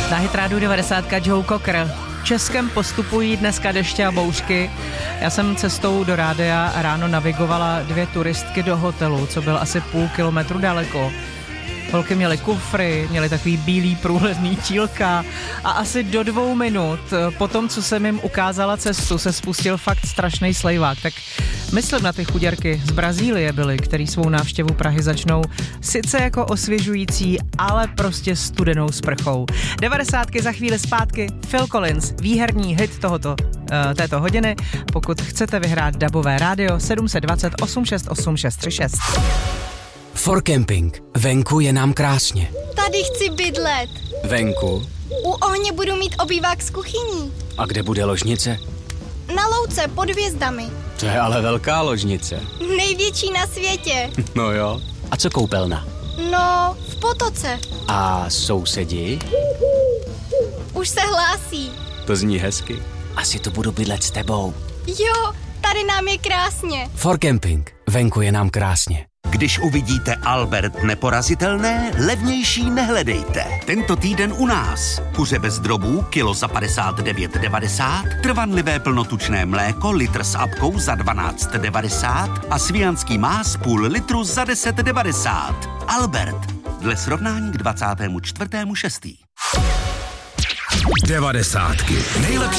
Na Hitrádiu 90 Joe Cocker. Českem postupují dneska deště a bouřky. Já jsem cestou do rádia ráno navigovala 2 turistky do hotelu, co byl asi půl kilometru daleko. Holky měly kufry, měly takový bílý průhledný tílka a asi do 2 minut po tom, co jsem jim ukázala cestu, se spustil fakt strašný slejvák. Tak myslím na ty chuděrky z Brazílie byly, který svou návštěvu Prahy začnou sice jako osvěžující, ale prostě studenou sprchou. 90 za chvíli zpátky, Phil Collins, výherní hit této hodiny. Pokud chcete vyhrát dabové rádio, 720 868 636. For Camping. Venku je nám krásně. Tady chci bydlet. Venku? U ohně budu mít obývák s kuchyní. A kde bude ložnice? Na louce pod hvězdami. To je ale velká ložnice. Největší na světě. No jo. A co koupelna? No, v potoce. A sousedi? Už se hlásí. To zní hezky. Asi tu budu bydlet s tebou. Jo, tady nám je krásně. For Camping. Venku je nám krásně. Když uvidíte Albert neporazitelné, levnější nehledejte. Tento týden u nás. Kuře bez drobů, kilo za 59,90, trvanlivé plnotučné mléko, litr s apkou za 12,90 a svijanský más půl litru za 10,90. Albert. Dle srovnání k 24.6. 90. Nejlepší